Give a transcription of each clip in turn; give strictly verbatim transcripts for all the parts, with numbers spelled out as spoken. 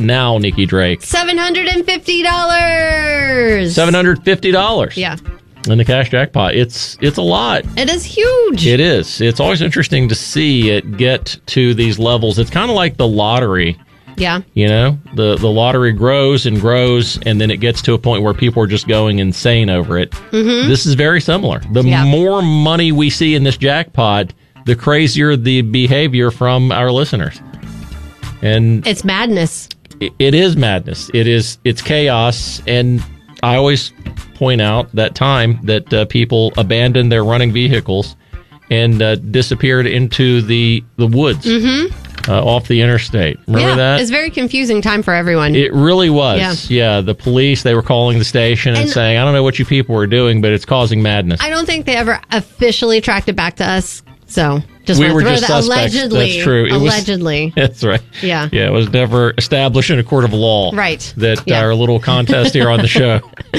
now, Nikki Drake? seven hundred fifty dollars. seven hundred fifty dollars. Yeah. In the cash jackpot. It's it's a lot. It is huge. It is. It's always interesting to see it get to these levels. It's kind of like the lottery. Yeah. You know, the, the lottery grows and grows, and then it gets to a point where people are just going insane over it. Mm-hmm. This is very similar. The yeah. more money we see in this jackpot, the crazier the behavior from our listeners. And it's madness. It, it is madness. It is. It's chaos. And I always point out that time that uh, people abandoned their running vehicles and uh, disappeared into the, the woods. Mm-hmm. Uh, off the interstate. Remember yeah, that? It's a very confusing time for everyone. It really was. Yeah. yeah, the police, they were calling the station and, and saying, I don't know what you people were doing, but it's causing madness. I don't think they ever officially tracked it back to us. So just we were throw just that. suspects. Allegedly. That's true. It allegedly. Was, that's right. Yeah. Yeah, it was never established in a court of law. Right. That yeah. our little contest here on the show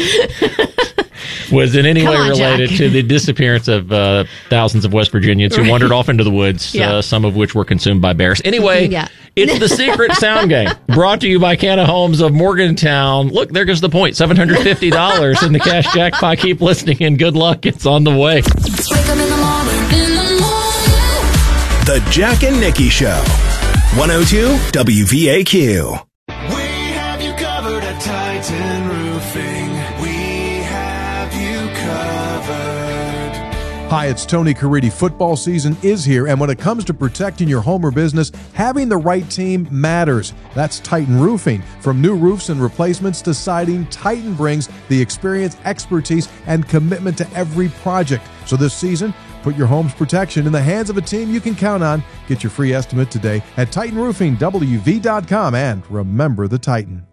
was in any Come way on, related Jack. to the disappearance of uh, thousands of West Virginians who right. wandered off into the woods, yeah. uh, some of which were consumed by bears. Anyway, yeah. it's the Secret Sound Game, brought to you by Canna Homes of Morgantown. Look, there goes the point, seven hundred fifty dollars in the cash jackpot. Keep listening, and good luck. It's on the way. Wake up in the morning, in the morning. The Jack and Nikki Show, one oh two W V A Q. We have you covered at Titan Roofing. We have you covered. Hi, it's Tony Caridi. Football season is here, and when it comes to protecting your home or business, having the right team matters. That's Titan Roofing. From new roofs and replacements to siding, Titan brings the experience, expertise, and commitment to every project. So this season, put your home's protection in the hands of a team you can count on. Get your free estimate today at Titan Roofing W V dot com, and remember the Titan.